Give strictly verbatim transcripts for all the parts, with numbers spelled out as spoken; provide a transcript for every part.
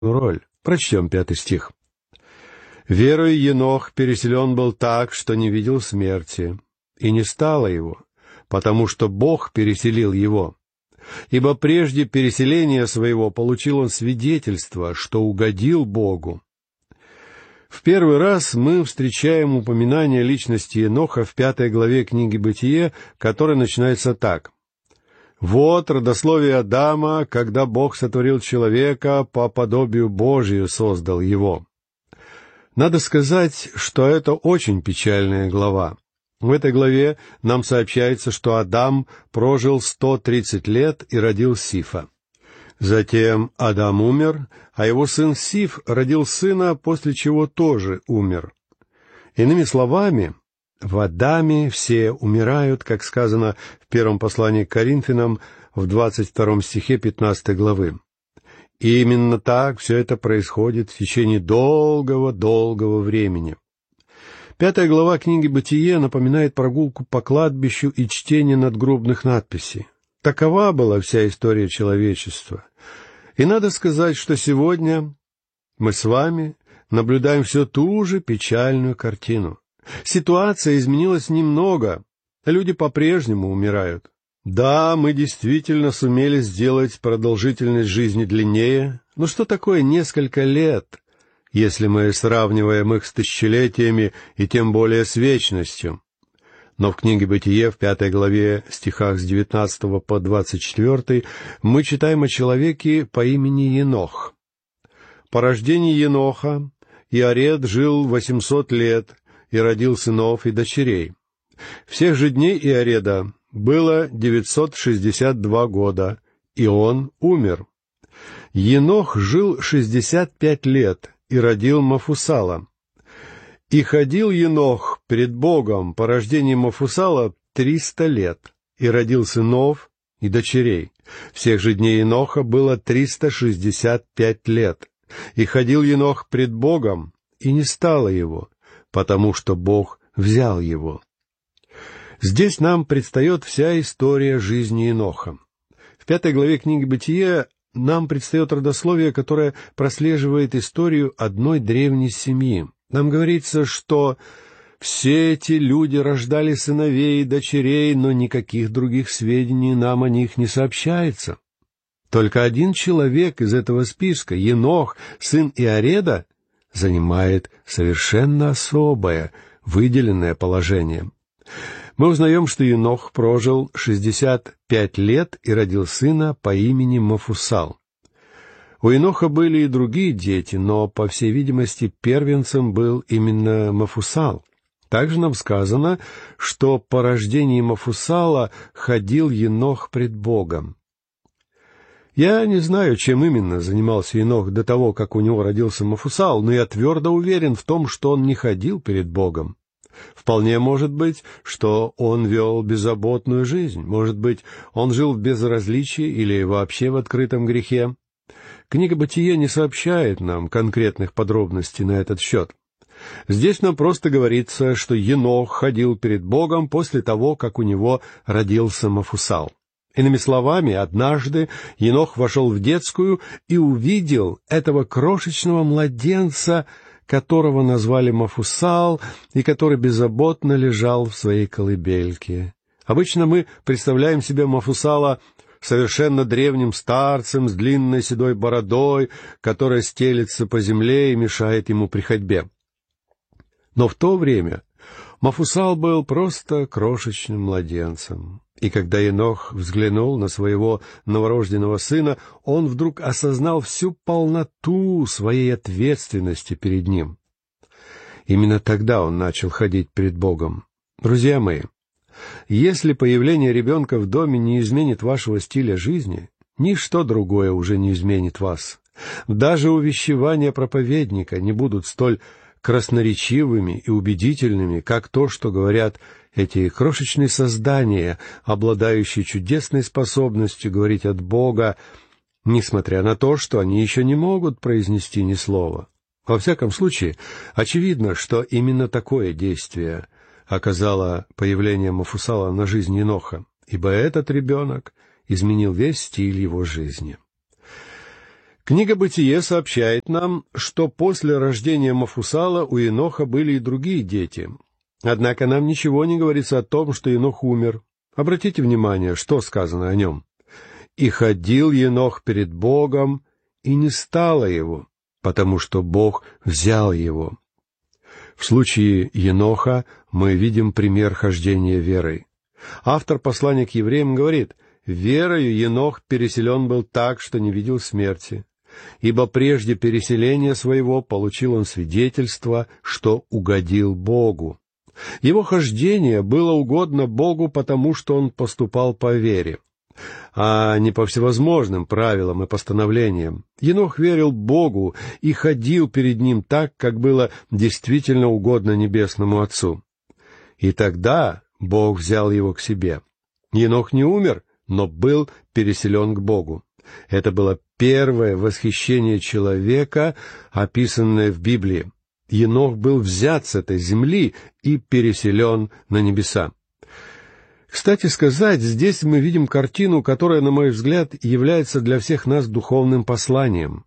роль. Прочтем пятый стих. «Верою Енох переселен был так, что не видел смерти, и не стало его, потому что Бог переселил его. Ибо прежде переселения своего получил он свидетельство, что угодил Богу». В первый раз мы встречаем упоминание личности Еноха в пятой главе книги «Бытие», которая начинается так. «Вот родословие Адама, когда Бог сотворил человека, по подобию Божию создал его». Надо сказать, что это очень печальная глава. В этой главе нам сообщается, что Адам прожил сто тридцать лет и родил Сифа. Затем Адам умер, а его сын Сиф родил сына, после чего тоже умер. Иными словами, в Адаме все умирают, как сказано в первом послании к Коринфянам в двадцать втором стихе пятнадцатой главы. И именно так все это происходит в течение долгого-долгого времени. Пятая глава книги «Бытие» напоминает прогулку по кладбищу и чтение надгробных надписей. Такова была вся история человечества. И надо сказать, что сегодня мы с вами наблюдаем все ту же печальную картину. Ситуация изменилась немного, люди по-прежнему умирают. Да, мы действительно сумели сделать продолжительность жизни длиннее, но что такое несколько лет, если мы сравниваем их с тысячелетиями и тем более с вечностью? Но в книге «Бытие» в пятой главе, стихах с девятнадцатого по двадцать четвёртый, мы читаем о человеке по имени Енох. «По рождении Еноха Иаред жил восемьсот лет и родил сынов и дочерей. Всех же дней Иареда было девятьсот шестьдесят два года, и он умер. Енох жил шестьдесят пять лет и родил Мафусала. И ходил Енох пред Богом по рождении Мафусала триста лет, и родил сынов и дочерей. Всех же дней Еноха было триста шестьдесят пять лет. И ходил Енох пред Богом, и не стало его, потому что Бог взял его». Здесь нам предстает вся история жизни Еноха. В пятой главе книги «Бытие» нам предстает родословие, которое прослеживает историю одной древней семьи. Нам говорится, что все эти люди рождали сыновей и дочерей, но никаких других сведений нам о них не сообщается. Только один человек из этого списка, Енох, сын Иареда, занимает совершенно особое, выделенное положение. Мы узнаем, что Енох прожил шестьдесят пять лет и родил сына по имени Мафусал. У Еноха были и другие дети, но, по всей видимости, первенцем был именно Мафусал. Также нам сказано, что по рождении Мафусала ходил Енох пред Богом. Я не знаю, чем именно занимался Енох до того, как у него родился Мафусал, но я твердо уверен в том, что он не ходил перед Богом. Вполне может быть, что он вел беззаботную жизнь, может быть, он жил в безразличии или вообще в открытом грехе. Книга «Бытие» не сообщает нам конкретных подробностей на этот счет. Здесь нам просто говорится, что Енох ходил перед Богом после того, как у него родился Мафусал. Иными словами, однажды Енох вошел в детскую и увидел этого крошечного младенца, которого назвали Мафусал, и который беззаботно лежал в своей колыбельке. Обычно мы представляем себе Мафусала совершенно древним старцем с длинной седой бородой, которая стелется по земле и мешает ему при ходьбе. Но в то время Мафусал был просто крошечным младенцем. И когда Енох взглянул на своего новорожденного сына, он вдруг осознал всю полноту своей ответственности перед ним. Именно тогда он начал ходить перед Богом. Друзья мои, если появление ребенка в доме не изменит вашего стиля жизни, ничто другое уже не изменит вас. Даже увещевания проповедника не будут столь красноречивыми и убедительными, как то, что говорят эти крошечные создания, обладающие чудесной способностью говорить от Бога, несмотря на то, что они еще не могут произнести ни слова. Во всяком случае, очевидно, что именно такое действие оказало появление Мафусала на жизнь Еноха, ибо этот ребенок изменил весь стиль его жизни. Книга «Бытие» сообщает нам, что после рождения Мафусала у Еноха были и другие дети. Однако нам ничего не говорится о том, что Енох умер. Обратите внимание, что сказано о нем. «И ходил Енох перед Богом, и не стало его, потому что Бог взял его». В случае Еноха мы видим пример хождения верой. Автор послания к евреям говорит: «Верою Енох переселен был так, что не видел смерти, ибо прежде переселения своего получил он свидетельство, что угодил Богу». Его хождение было угодно Богу, потому что он поступал по вере, а не по всевозможным правилам и постановлениям. Енох верил Богу и ходил перед Ним так, как было действительно угодно Небесному Отцу. И тогда Бог взял его к себе. Енох не умер, но был переселен к Богу. Это было первое восхищение человека, описанное в Библии. Енох был взят с этой земли и переселен на небеса. Кстати сказать, здесь мы видим картину, которая, на мой взгляд, является для всех нас духовным посланием.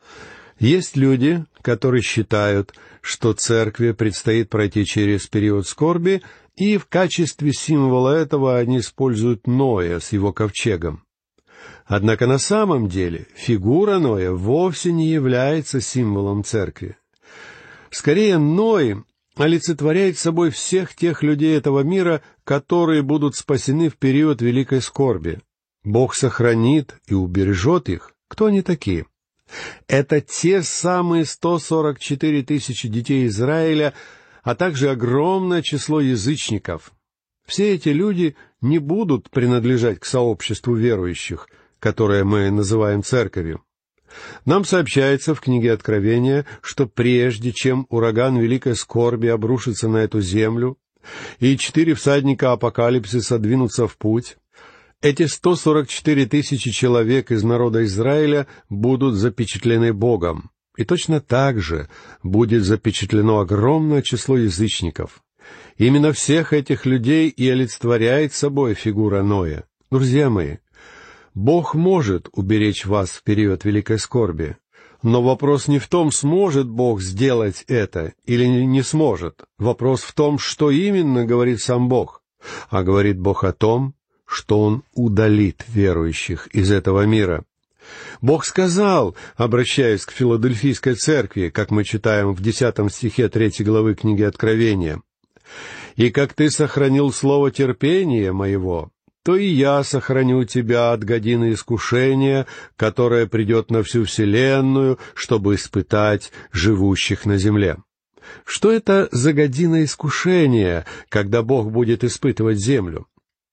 Есть люди, которые считают, что церкви предстоит пройти через период скорби, и в качестве символа этого они используют Ноя с его ковчегом. Однако на самом деле фигура Ноя вовсе не является символом церкви. Скорее, Ной олицетворяет собой всех тех людей этого мира, которые будут спасены в период великой скорби. Бог сохранит и убережет их. Кто они такие? Это те самые сто сорок четыре тысячи детей Израиля, а также огромное число язычников. Все эти люди не будут принадлежать к сообществу верующих, которое мы называем церковью. Нам сообщается в книге Откровения, что прежде чем ураган великой скорби обрушится на эту землю, и четыре всадника апокалипсиса двинутся в путь, эти сто сорок четыре тысячи человек из народа Израиля будут запечатлены Богом. И точно так же будет запечатлено огромное число язычников. Именно всех этих людей и олицетворяет собой фигура Ноя. Друзья мои, Бог может уберечь вас в период великой скорби, но вопрос не в том, сможет Бог сделать это или не сможет. Вопрос в том, что именно говорит сам Бог. А говорит Бог о том, что Он удалит верующих из этого мира. Бог сказал, обращаясь к Филадельфийской церкви, как мы читаем в десятом стихе третьей главы книги Откровения: «И как ты сохранил слово терпения моего, то и я сохраню тебя от годины искушения, которое придет на всю вселенную, чтобы испытать живущих на земле». Что это за година искушения, когда Бог будет испытывать землю?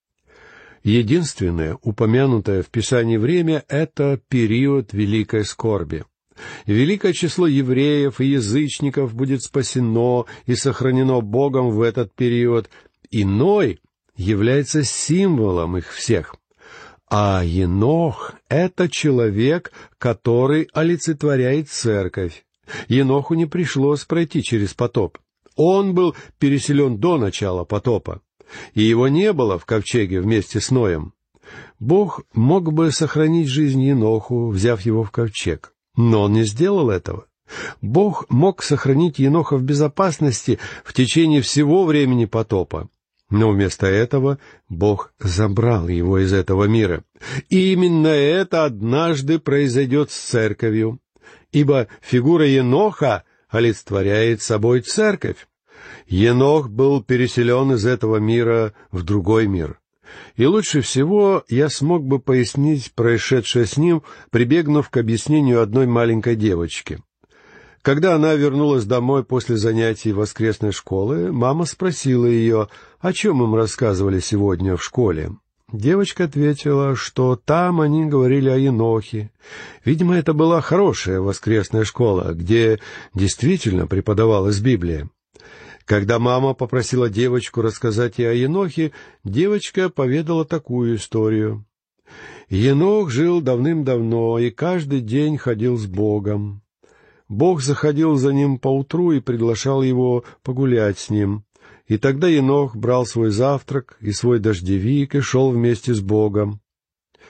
Единственное упомянутое в Писании время — это период великой скорби. Великое число евреев и язычников будет спасено и сохранено Богом в этот период, и Ной является символом их всех. А Енох — это человек, который олицетворяет церковь. Еноху не пришлось пройти через потоп. Он был переселен до начала потопа, и его не было в ковчеге вместе с Ноем. Бог мог бы сохранить жизнь Еноху, взяв его в ковчег, но он не сделал этого. Бог мог сохранить Еноха в безопасности в течение всего времени потопа, но вместо этого Бог забрал его из этого мира. И именно это однажды произойдет с церковью, ибо фигура Еноха олицетворяет собой церковь. Енох был переселен из этого мира в другой мир. И лучше всего я смог бы пояснить происшедшее с ним, прибегнув к объяснению одной маленькой девочки. Когда она вернулась домой после занятий воскресной школы, мама спросила ее, о чем им рассказывали сегодня в школе. Девочка ответила, что там они говорили о Енохе. Видимо, это была хорошая воскресная школа, где действительно преподавалась Библия. Когда мама попросила девочку рассказать ей о Енохе, девочка поведала такую историю. Енох жил давным-давно и каждый день ходил с Богом. Бог заходил за ним поутру и приглашал его погулять с ним. И тогда Енох брал свой завтрак и свой дождевик и шел вместе с Богом.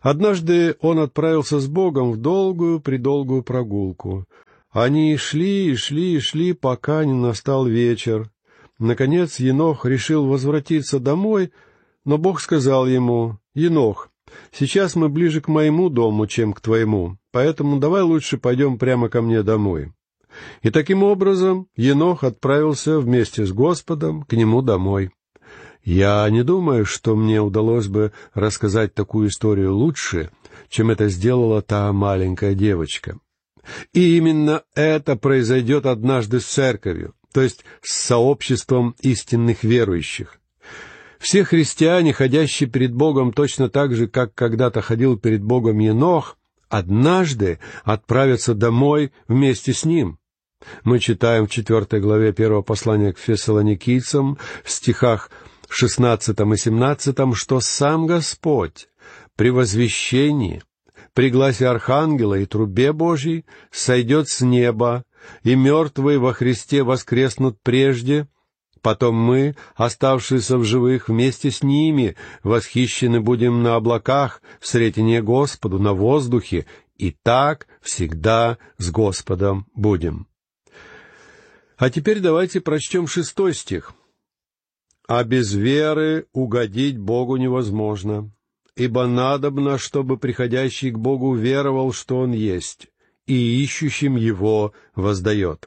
Однажды он отправился с Богом в долгую-предолгую прогулку. Они шли и шли и шли, пока не настал вечер. Наконец Енох решил возвратиться домой, но Бог сказал ему: «Енох, сейчас мы ближе к моему дому, чем к твоему, поэтому давай лучше пойдем прямо ко мне домой». И таким образом Енох отправился вместе с Господом к нему домой. Я не думаю, что мне удалось бы рассказать такую историю лучше, чем это сделала та маленькая девочка. И именно это произойдет однажды с церковью, то есть с сообществом истинных верующих. Все христиане, ходящие перед Богом точно так же, как когда-то ходил перед Богом Енох, однажды отправятся домой вместе с ним. Мы читаем в четвертой главе первого послания к Фессалоникийцам в стихах шестнадцатом и семнадцатом, что сам Господь при возвещении, при гласе архангела и трубе Божьей сойдет с неба, и мертвые во Христе воскреснут прежде, потом мы, оставшиеся в живых, вместе с ними восхищены будем на облаках в сретение Господу, на воздухе, и так всегда с Господом будем. А теперь давайте прочтем шестой стих. «А без веры угодить Богу невозможно, ибо надобно, чтобы приходящий к Богу веровал, что Он есть, и ищущим Его воздает».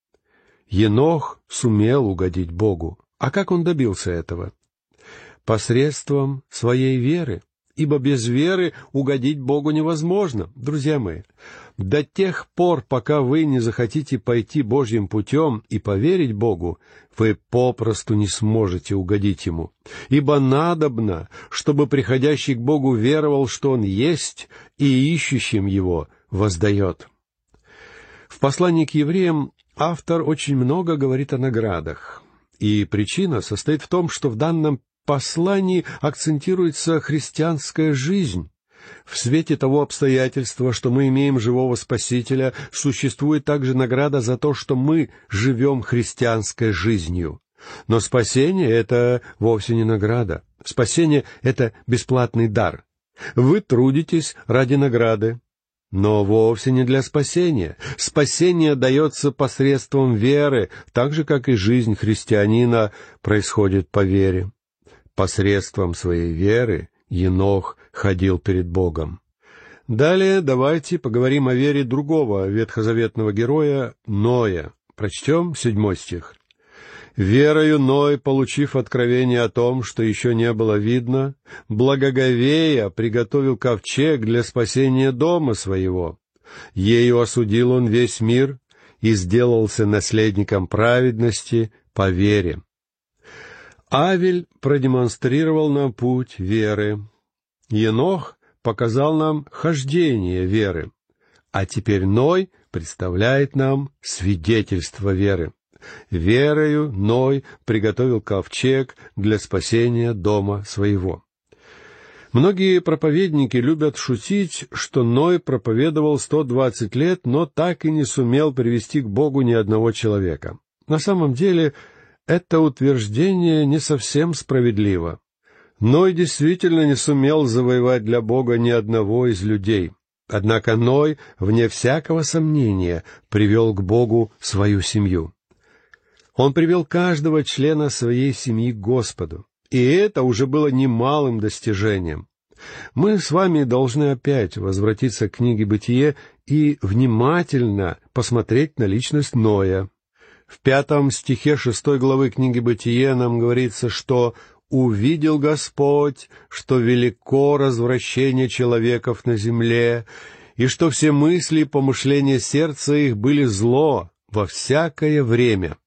Енох сумел угодить Богу. А как он добился этого? Посредством своей веры. Ибо без веры угодить Богу невозможно. Друзья мои, до тех пор, пока вы не захотите пойти Божьим путем и поверить Богу, вы попросту не сможете угодить Ему. Ибо надобно, чтобы приходящий к Богу веровал, что Он есть, и ищущим Его воздает. В послании к евреям автор очень много говорит о наградах. И причина состоит в том, что в данном послании акцентируется христианская жизнь. В свете того обстоятельства, что мы имеем живого Спасителя, существует также награда за то, что мы живем христианской жизнью. Но спасение — это вовсе не награда. Спасение — это бесплатный дар. Вы трудитесь ради награды, но вовсе не для спасения. Спасение дается посредством веры, так же, как и жизнь христианина происходит по вере. Посредством своей веры Енох ходил перед Богом. Далее давайте поговорим о вере другого ветхозаветного героя Ноя. Прочтем седьмой стих. «Верою Ной, получив откровение о том, что еще не было видно, благоговея приготовил ковчег для спасения дома своего. Ею осудил он весь мир и сделался наследником праведности по вере». Авель продемонстрировал нам путь веры. Енох показал нам хождение веры. А теперь Ной представляет нам свидетельство веры. Верою Ной приготовил ковчег для спасения дома своего. Многие проповедники любят шутить, что Ной проповедовал сто двадцать лет, но так и не сумел привести к Богу ни одного человека. На самом деле, это утверждение не совсем справедливо. Ной действительно не сумел завоевать для Бога ни одного из людей. Однако Ной, вне всякого сомнения, привел к Богу свою семью. Он привел каждого члена своей семьи к Господу, и это уже было немалым достижением. Мы с вами должны опять возвратиться к книге «Бытие» и внимательно посмотреть на личность Ноя. В пятом стихе шестой главы книги «Бытие» нам говорится, что «увидел Господь, что велико развращение человеков на земле, и что все мысли и помышления сердца их были зло во всякое время».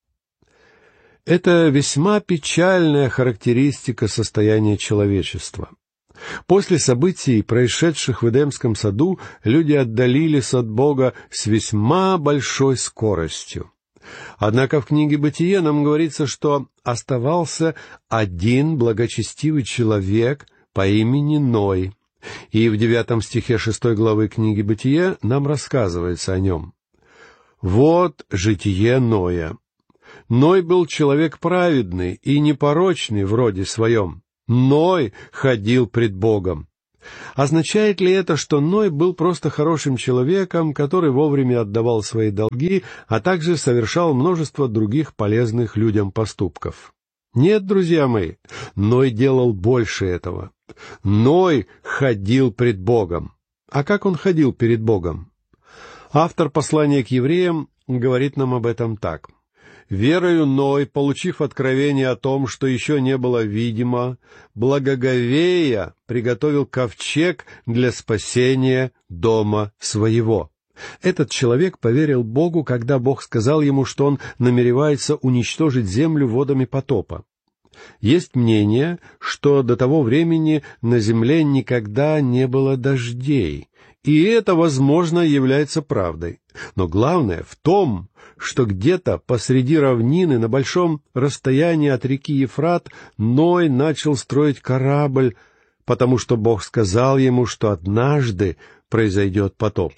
Это весьма печальная характеристика состояния человечества. После событий, происшедших в Эдемском саду, люди отдалились от Бога с весьма большой скоростью. Однако в книге «Бытие» нам говорится, что оставался один благочестивый человек по имени Ной. И в девятом стихе шестой главы книги «Бытие» нам рассказывается о нем. «Вот житие Ноя. Ной был человек праведный и непорочный в роде своем. Ной ходил пред Богом». Означает ли это, что Ной был просто хорошим человеком, который вовремя отдавал свои долги, а также совершал множество других полезных людям поступков? Нет, друзья мои, Ной делал больше этого. Ной ходил пред Богом. А как он ходил перед Богом? Автор послания к евреям говорит нам об этом так. «Верою Ной, получив откровение о том, что еще не было видимо, благоговея приготовил ковчег для спасения дома своего». Этот человек поверил Богу, когда Бог сказал ему, что он намеревается уничтожить землю водами потопа. Есть мнение, что до того времени на земле никогда не было дождей, и это, возможно, является правдой. Но главное в том, что где-то посреди равнины, на большом расстоянии от реки Ефрат, Ной начал строить корабль, потому что Бог сказал ему, что однажды произойдет потоп.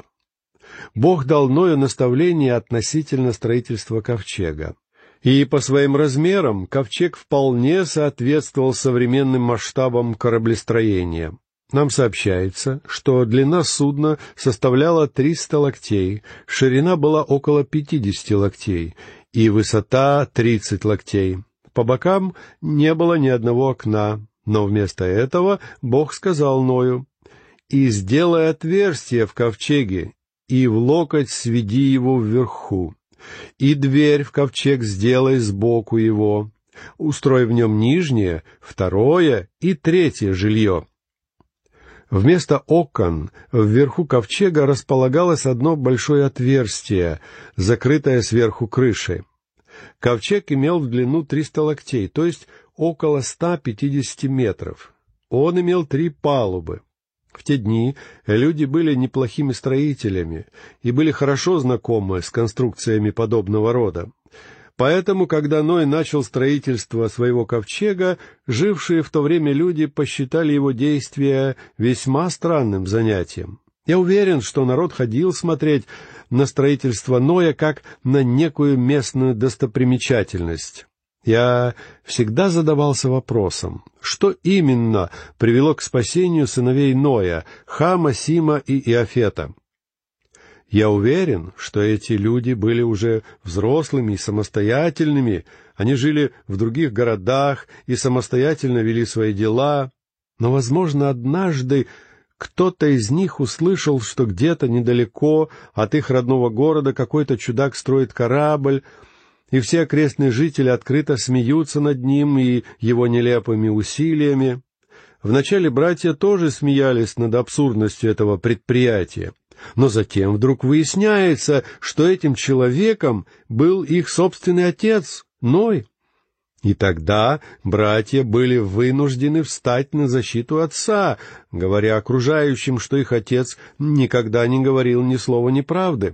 Бог дал Ною наставление относительно строительства ковчега. И по своим размерам ковчег вполне соответствовал современным масштабам кораблестроения. Нам сообщается, что длина судна составляла триста локтей, ширина была около пятьдесят локтей и высота тридцать локтей. По бокам не было ни одного окна, но вместо этого Бог сказал Ною: «И сделай отверстие в ковчеге, и в локоть сведи его вверху, и дверь в ковчег сделай сбоку его, устрой в нем нижнее, второе и третье жилье». Вместо окон вверху ковчега располагалось одно большое отверстие, закрытое сверху крышей. Ковчег имел в длину триста локтей, то есть около ста пятидесяти метров. Он имел три палубы. В те дни люди были неплохими строителями и были хорошо знакомы с конструкциями подобного рода. Поэтому, когда Ной начал строительство своего ковчега, жившие в то время люди посчитали его действия весьма странным занятием. Я уверен, что народ ходил смотреть на строительство Ноя как на некую местную достопримечательность. Я всегда задавался вопросом, что именно привело к спасению сыновей Ноя, Хама, Сима и Иафета. Я уверен, что эти люди были уже взрослыми и самостоятельными, они жили в других городах и самостоятельно вели свои дела, но, возможно, однажды кто-то из них услышал, что где-то недалеко от их родного города какой-то чудак строит корабль, и все окрестные жители открыто смеются над ним и его нелепыми усилиями. Вначале братья тоже смеялись над абсурдностью этого предприятия, но затем вдруг выясняется, что этим человеком был их собственный отец, Ной. И тогда братья были вынуждены встать на защиту отца, говоря окружающим, что их отец никогда не говорил ни слова неправды.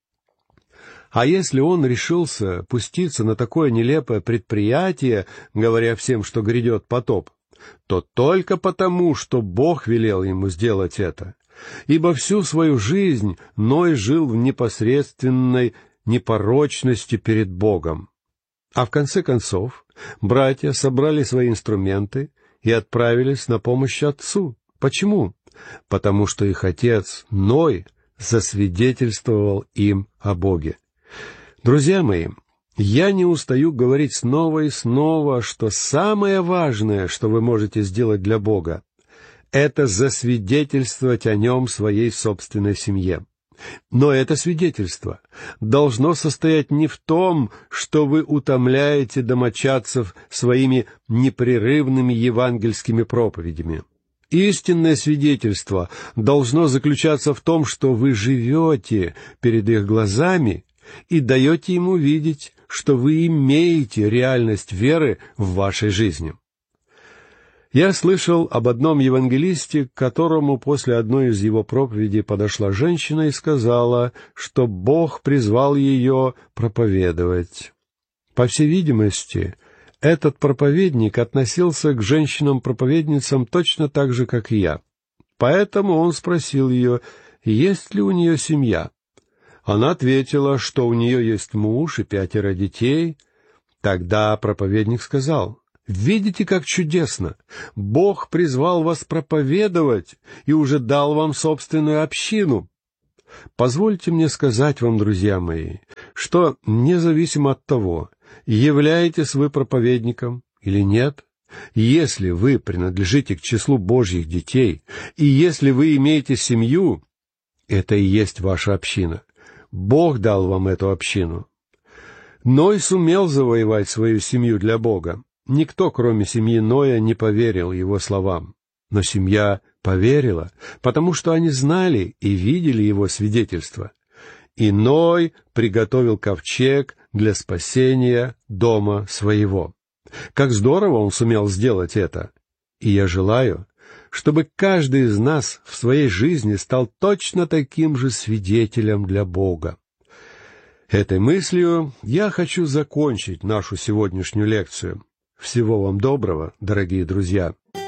А если он решился пуститься на такое нелепое предприятие, говоря всем, что грядет потоп, то только потому, что Бог велел ему сделать это. Ибо всю свою жизнь Ной жил в непосредственной непорочности перед Богом. А в конце концов братья собрали свои инструменты и отправились на помощь отцу. Почему? Потому что их отец Ной засвидетельствовал им о Боге. Друзья мои, я не устаю говорить снова и снова, что самое важное, что вы можете сделать для Бога, это засвидетельствовать о Нем своей собственной семье. Но это свидетельство должно состоять не в том, что вы утомляете домочадцев своими непрерывными евангельскими проповедями. Истинное свидетельство должно заключаться в том, что вы живете перед их глазами и даете им увидеть, что вы имеете реальность веры в вашей жизни. Я слышал об одном евангелисте, к которому после одной из его проповедей подошла женщина и сказала, что Бог призвал ее проповедовать. По всей видимости, этот проповедник относился к женщинам-проповедницам точно так же, как и я. Поэтому он спросил ее, есть ли у нее семья. Она ответила, что у нее есть муж и пятеро детей. Тогда проповедник сказал, Видите, как чудесно! Бог призвал вас проповедовать и уже дал вам собственную общину. Позвольте мне сказать вам, друзья мои, что независимо от того, являетесь вы проповедником или нет, если вы принадлежите к числу Божьих детей, и если вы имеете семью, это и есть ваша община. Бог дал вам эту общину. Ной сумел завоевать свою семью для Бога. Никто, кроме семьи Ноя, не поверил его словам. Но семья поверила, потому что они знали и видели его свидетельство. И Ной приготовил ковчег для спасения дома своего. Как здорово он сумел сделать это! И я желаю, чтобы каждый из нас в своей жизни стал точно таким же свидетелем для Бога. Этой мыслью я хочу закончить нашу сегодняшнюю лекцию. Всего вам доброго, дорогие друзья!